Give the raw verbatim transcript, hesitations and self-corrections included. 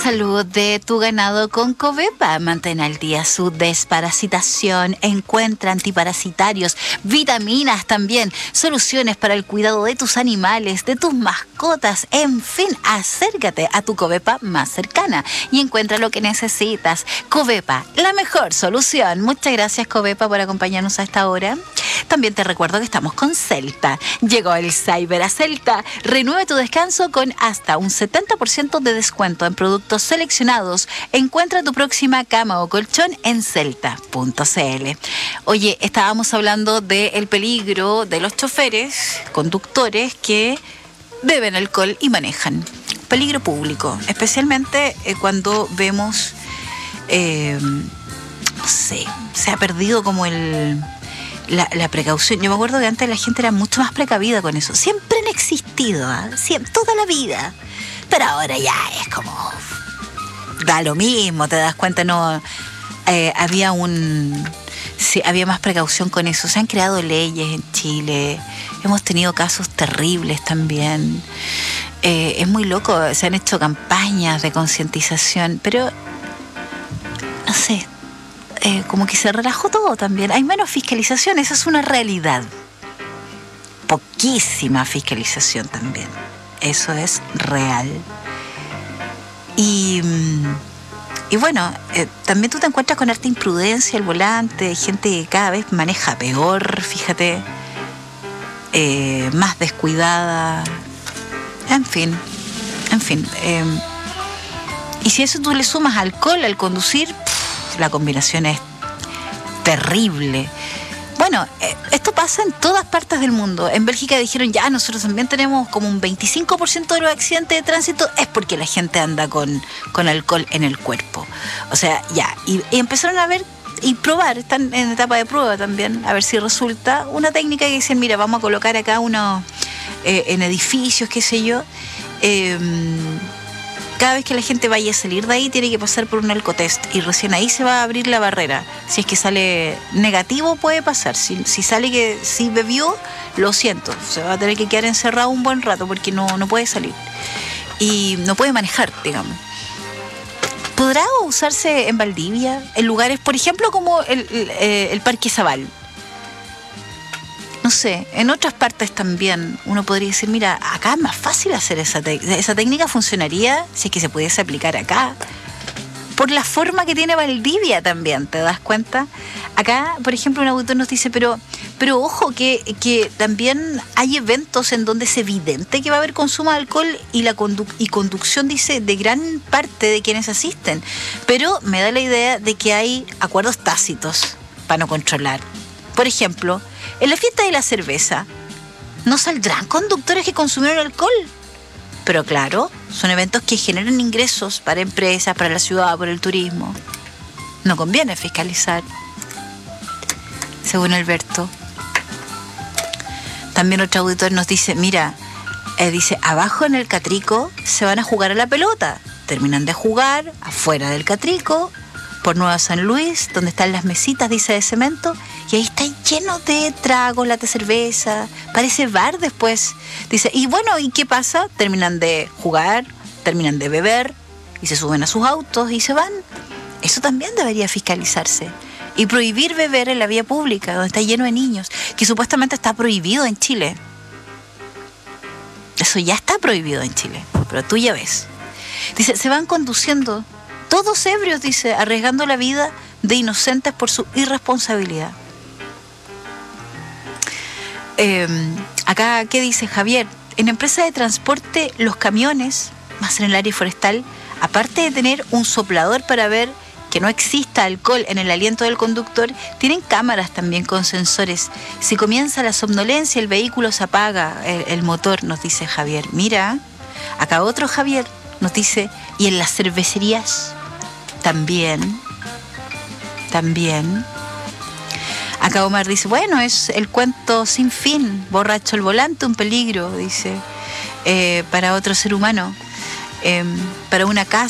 salud de tu ganado con Covepa. Mantén al día su desparasitación. Encuentra antiparasitarios, vitaminas también, soluciones para el cuidado de tus animales, de tus mascotas. En fin, acércate a tu Covepa más cercana y encuentra lo que necesitas. Covepa, la mejor solución. Muchas gracias, Covepa, por acompañarnos a esta hora. También te recuerdo que estamos con Celta. Llegó el Cyber a Celta. Renueve tu descanso con hasta un setenta por ciento de descuento en productos seleccionados. Encuentra tu próxima cama o colchón en celta punto c l. Oye, estábamos hablando del peligro de los choferes, conductores que beben alcohol y manejan. Peligro público, especialmente eh, cuando vemos, eh, no sé, se ha perdido como el... La, la precaución. Yo me acuerdo que antes la gente era mucho más precavida con eso. Siempre han existido, ¿eh? Siempre, toda la vida. Pero ahora ya es como... Da lo mismo, te das cuenta, no... Eh, había un... Sí, había más precaución con eso. Se han creado leyes en Chile. Hemos tenido casos terribles también. Eh, es muy loco. Se han hecho campañas de concientización. Pero... No sé... Eh, como que se relajó todo también. Hay menos fiscalización, esa es una realidad. Poquísima fiscalización también. Eso es real. Y, y bueno, eh, también tú te encuentras con harta imprudencia al volante, gente que cada vez maneja peor, fíjate, eh, más descuidada. En fin, en fin. Eh, y si a eso tú le sumas alcohol al conducir, la combinación es terrible. Bueno, eh, esto pasa en todas partes del mundo. En Bélgica dijeron, ya, nosotros también tenemos como un veinticinco por ciento de los accidentes de tránsito es porque la gente anda con, con alcohol en el cuerpo. O sea, ya, y, y empezaron a ver y probar, están en etapa de prueba también, a ver si resulta una técnica que dicen, mira, vamos a colocar acá uno eh, en edificios, qué sé yo, eh, cada vez que la gente vaya a salir de ahí tiene que pasar por un alcotest y recién ahí se va a abrir la barrera. Si es que sale negativo puede pasar, si, si sale que sí bebió, lo siento, se va a tener que quedar encerrado un buen rato porque no, no puede salir y no puede manejar, digamos. ¿Podrá usarse en Valdivia, en lugares, por ejemplo, como el, el, el Parque Zabal? No sé, en otras partes también uno podría decir, mira, acá es más fácil hacer esa técnica. Esa técnica funcionaría si es que se pudiese aplicar acá. Por la forma que tiene Valdivia también, ¿te das cuenta? Acá, por ejemplo, un auditor nos dice, pero, pero ojo, que, que también hay eventos en donde es evidente que va a haber consumo de alcohol y la condu- y conducción, dice, de gran parte de quienes asisten. Pero me da la idea de que hay acuerdos tácitos para no controlar. Por ejemplo, en la fiesta de la cerveza, ¿no saldrán conductores que consumieron alcohol? Pero claro, son eventos que generan ingresos para empresas, para la ciudad, para el turismo. No conviene fiscalizar, según Alberto. También otro auditor nos dice, mira, eh, dice, abajo en el Catrico se van a jugar a la pelota. Terminan de jugar afuera del Catrico, por Nueva San Luis, donde están las mesitas, dice, de cemento, y ahí está lleno de tragos, latas de cerveza, parece bar después. Dice, y bueno, ¿y qué pasa? Terminan de jugar, terminan de beber, y se suben a sus autos y se van. Eso también debería fiscalizarse. Y prohibir beber en la vía pública, donde está lleno de niños, que supuestamente está prohibido en Chile. Eso ya está prohibido en Chile, pero tú ya ves. Dice, se van conduciendo todos ebrios, dice, arriesgando la vida de inocentes por su irresponsabilidad. Eh, acá, ¿qué dice Javier? En empresas de transporte, los camiones, más en el área forestal, aparte de tener un soplador para ver que no exista alcohol en el aliento del conductor, tienen cámaras también con sensores. Si comienza la somnolencia, el vehículo se apaga, el, el motor, nos dice Javier. Mira, acá otro Javier nos dice, y en las cervecerías también, también. Acá Omar dice, bueno, es el cuento sin fin, borracho al volante, un peligro, dice, eh, para otro ser humano, eh, para una casa.